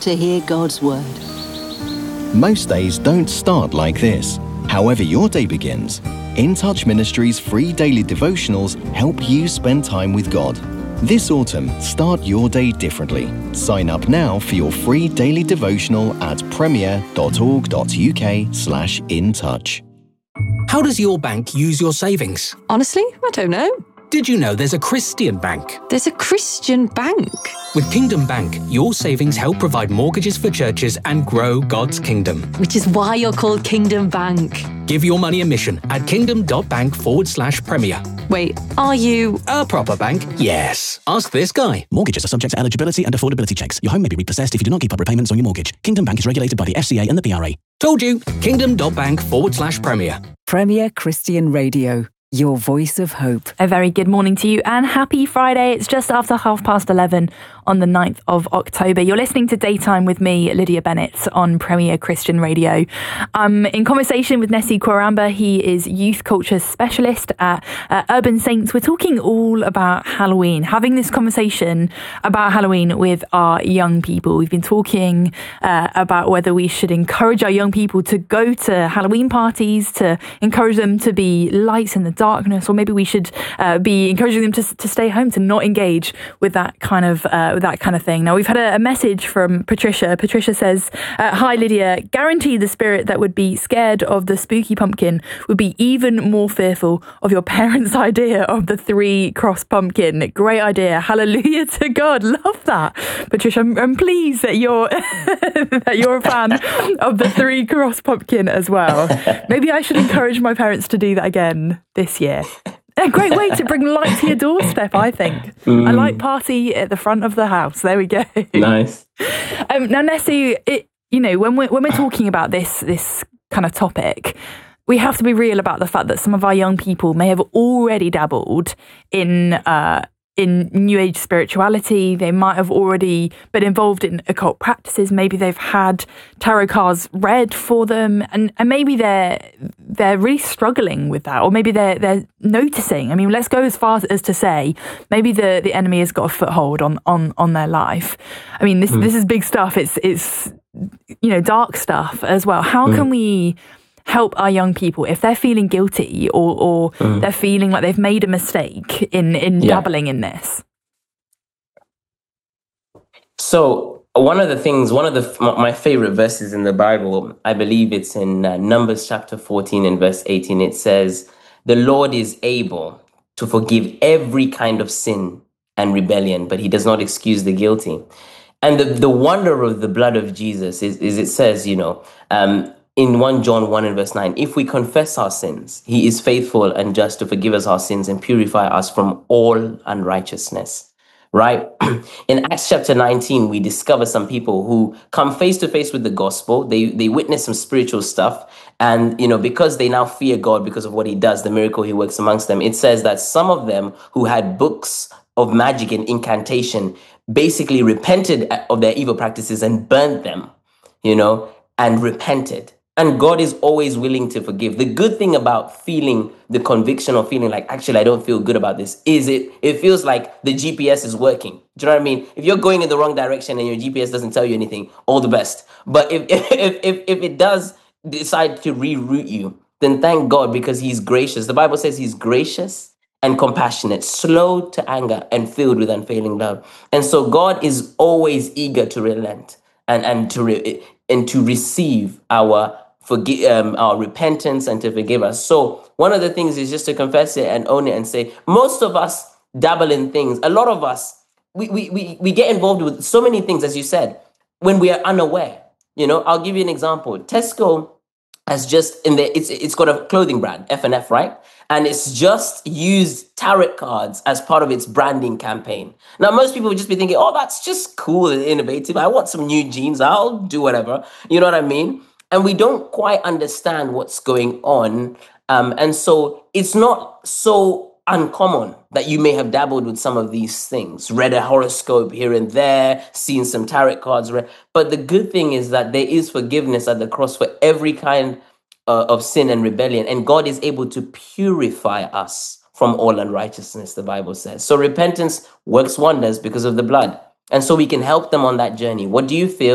to hear God's Word. Most days don't start like this. However your day begins, In Touch Ministries' free daily devotionals help you spend time with God. This autumn, start your day differently. Sign up now for your free daily devotional at premier.org.uk/intouch. How does your bank use your savings? Honestly, I don't know. Did you know there's a Christian bank? There's a Christian bank. With Kingdom Bank, your savings help provide mortgages for churches and grow God's kingdom. Which is why you're called Kingdom Bank. Give your money a mission at kingdom.bank/premier. Wait, are you a proper bank? Yes. Ask this guy. Mortgages are subject to eligibility and affordability checks. Your home may be repossessed if you do not keep up repayments on your mortgage. Kingdom Bank is regulated by the FCA and the PRA. Told you. Kingdom.bank/premier. Premier Christian Radio. Your voice of hope. A very good morning to you and happy Friday. It's just after 11:30 on the 9th of October. You're listening to Daytime with me, Lydia Bennett, on Premier Christian Radio. I'm in conversation with Nessie Kwaramba. He is youth culture specialist at Urban Saints. We're talking all about Halloween, having this conversation about Halloween with our young people. We've been talking about whether we should encourage our young people to go to Halloween parties, to encourage them to be lights in the darkness, or maybe we should be encouraging them to stay home, to not engage with that kind of thing. Now, we've had a message from Patricia. Patricia says, "Hi Lydia, guarantee the spirit that would be scared of the spooky pumpkin would be even more fearful of your parents' idea of the 3-cross pumpkin. Great idea. Hallelujah to God." Love that, Patricia. I'm pleased that you're that you're a fan of the 3-cross pumpkin as well. Maybe I should encourage my parents to do that again this year. A great way to bring light to your doorstep, I think. A light party at the front of the house. There we go. Nice. Now, Nessie, when we're talking about this kind of topic, we have to be real about the fact that some of our young people may have already dabbled in New Age spirituality. They might have already been involved in occult practices. Maybe they've had tarot cards read for them, and maybe they're really struggling with that, or maybe they're noticing. I mean, let's go as far as to say maybe the enemy has got a foothold on their life. I mean, this is big stuff. It's dark stuff as well. How can we help our young people if they're feeling guilty or they're feeling like they've made a mistake in dabbling in this? So one of my favorite verses in the Bible, I believe it's in Numbers chapter 14 and verse 18. It says, "The Lord is able to forgive every kind of sin and rebellion, but he does not excuse the guilty." And the wonder of the blood of Jesus is it says, in 1 John 1 and verse 9, "If we confess our sins, he is faithful and just to forgive us our sins and purify us from all unrighteousness." Right? In Acts chapter 19, we discover some people who come face to face with the gospel. They witness some spiritual stuff. And, because they now fear God because of what he does, the miracle he works amongst them, it says that some of them who had books of magic and incantation basically repented of their evil practices and burned them, and repented. And God is always willing to forgive. The good thing about feeling the conviction or feeling like, actually, I don't feel good about this, is it feels like the GPS is working. Do you know what I mean? If you're going in the wrong direction and your GPS doesn't tell you anything, all the best. But if it does decide to reroute you, then thank God, because he's gracious. The Bible says he's gracious and compassionate, slow to anger and filled with unfailing love. And so God is always eager to relent and to receive our repentance and to forgive us. So one of the things is just to confess it and own it and say, most of us dabble in things. A lot of us, we get involved with so many things, as you said, when we are unaware. I'll give you an example. Tesco has just it's got a clothing brand, F&F, right? And it's just used tarot cards as part of its branding campaign. Now, most people would just be thinking, oh, that's just cool and innovative. I want some new jeans. I'll do whatever. You know what I mean? And we don't quite understand what's going on. And so it's not so uncommon that you may have dabbled with some of these things, read a horoscope here and there, seen some tarot cards read. But the good thing is that there is forgiveness at the cross for every kind of sin and rebellion. And God is able to purify us from all unrighteousness, the Bible says. So repentance works wonders because of the blood. And so we can help them on that journey. What do you feel?